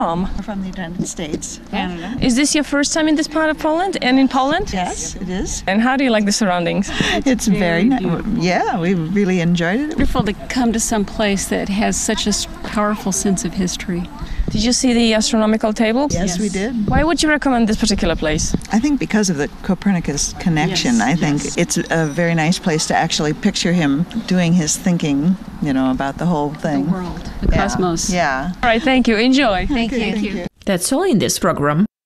We're from the United States, Canada. Is this your first time in this part of Poland and in Poland? Yes, it is. And how do you like the surroundings? It's very nice. Yeah, we really enjoyed it. Wonderful to come to some place that has such a powerful sense of history. Did you see the astronomical table? Yes, we did. Why would you recommend this particular place? I think because of the Copernicus connection. Yes, I think it's a very nice place to actually picture him doing his thinking, about the whole thing. The world, the cosmos. Yeah. All right, thank you. Enjoy. Thank you. That's all in this program.